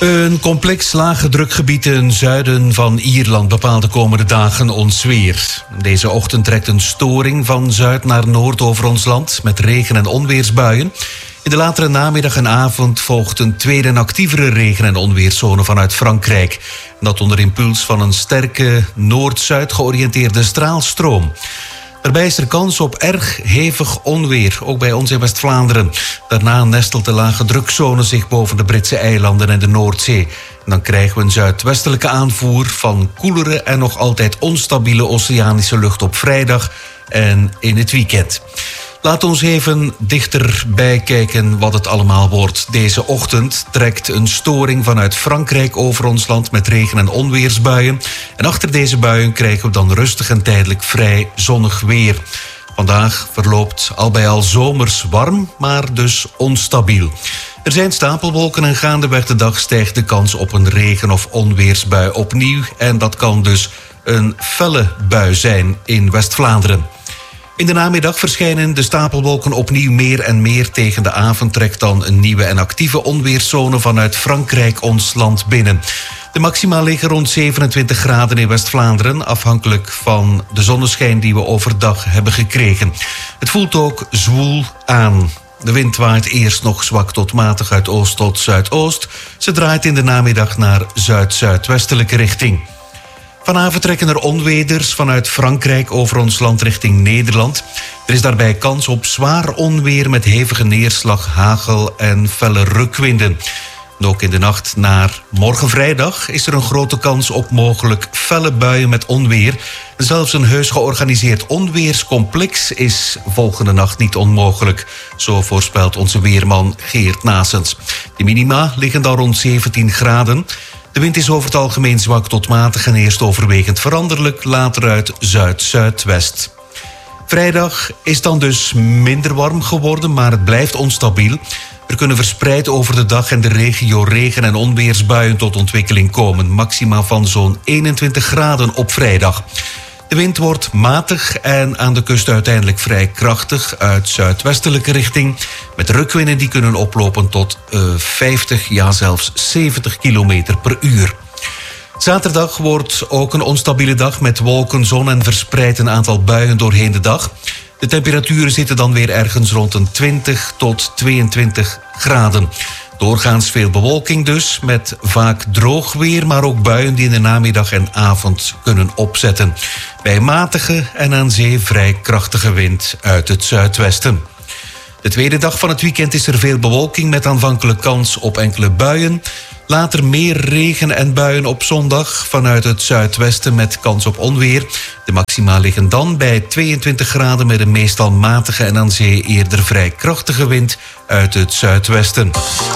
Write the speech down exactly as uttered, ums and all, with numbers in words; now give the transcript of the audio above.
Een complex lage drukgebied ten zuiden van Ierland bepaalt de komende dagen ons weer. Deze ochtend trekt een storing van zuid naar noord over ons land met regen- en onweersbuien. In de latere namiddag en avond volgt een tweede en actievere regen- en onweerszone vanuit Frankrijk. Dat onder impuls van een sterke noord-zuid georiënteerde straalstroom. Daarbij is er kans op erg hevig onweer, ook bij ons in West-Vlaanderen. Daarna nestelt de lage drukzone zich boven de Britse eilanden en de Noordzee. En dan krijgen we een zuidwestelijke aanvoer van koelere en nog altijd onstabiele oceanische lucht op vrijdag en in het weekend. Laat ons even dichterbij kijken wat het allemaal wordt. Deze ochtend trekt een storing vanuit Frankrijk over ons land met regen- en onweersbuien. En achter deze buien krijgen we dan rustig en tijdelijk vrij zonnig weer. Vandaag verloopt al bij al zomers warm, maar dus onstabiel. Er zijn stapelwolken en gaandeweg de dag stijgt de kans op een regen- of onweersbui opnieuw. En dat kan dus een felle bui zijn in West-Vlaanderen. In de namiddag verschijnen de stapelwolken opnieuw meer en meer. Tegen de avond trekt dan een nieuwe en actieve onweerszone vanuit Frankrijk ons land binnen. De maxima liggen rond zevenentwintig graden in West-Vlaanderen, afhankelijk van de zonneschijn die we overdag hebben gekregen. Het voelt ook zwoel aan. De wind waait eerst nog zwak tot matig uit oost tot zuidoost. Ze draait in de namiddag naar zuid-zuidwestelijke richting. Vanavond trekken er onweders vanuit Frankrijk over ons land richting Nederland. Er is daarbij kans op zwaar onweer met hevige neerslag, hagel en felle rukwinden. En ook in de nacht naar morgen vrijdag is er een grote kans op mogelijk felle buien met onweer. Zelfs een heus georganiseerd onweerscomplex is volgende nacht niet onmogelijk. Zo voorspelt onze weerman Geert Nasens. De minima liggen dan rond zeventien graden. De wind is over het algemeen zwak tot matig en eerst overwegend veranderlijk, later uit zuid-zuidwest. Vrijdag is dan dus minder warm geworden, maar het blijft onstabiel. Er kunnen verspreid over de dag en de regio regen- en onweersbuien tot ontwikkeling komen. Maxima van zo'n eenentwintig graden op vrijdag. De wind wordt matig en aan de kust uiteindelijk vrij krachtig uit zuidwestelijke richting. Met rukwinden die kunnen oplopen tot uh, vijftig, ja zelfs zeventig kilometer per uur. Zaterdag wordt ook een onstabiele dag met wolken, zon en verspreid een aantal buien doorheen de dag. De temperaturen zitten dan weer ergens rond een twintig tot tweeëntwintig graden. Doorgaans veel bewolking dus, met vaak droog weer, maar ook buien die in de namiddag en avond kunnen opzetten. Bij matige en aan zee vrij krachtige wind uit het zuidwesten. De tweede dag van het weekend is er veel bewolking met aanvankelijk kans op enkele buien. Later meer regen en buien op zondag vanuit het zuidwesten met kans op onweer. De maxima liggen dan bij tweeëntwintig graden met een meestal matige en aan zee eerder vrij krachtige wind uit het zuidwesten.